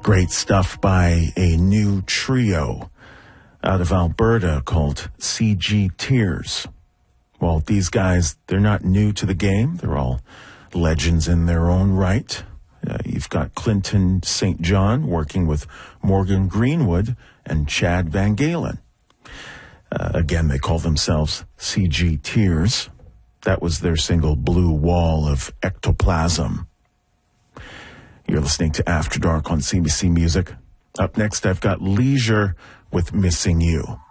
Great stuff by a new trio out of Alberta called CG Tears. Well, these guys, they're not new to the game. They're all legends in their own right. You've got Clinton St. John working with Morgan Greenwood and Chad Van Galen. Again, they call themselves CG Tears. That was their single Blue Wall of Ectoplasm. You're listening to After Dark on CBC Music. Up next, I've got Leisure with Missing You.